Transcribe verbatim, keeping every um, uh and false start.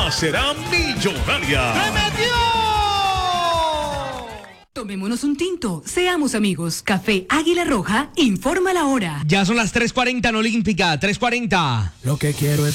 la será millonaria. ¡Se metió! Tomémonos un tinto, seamos amigos. Café Águila Roja, informa la hora. Ya son las tres cuarenta en Olímpica, tres cuarenta. Lo que quiero es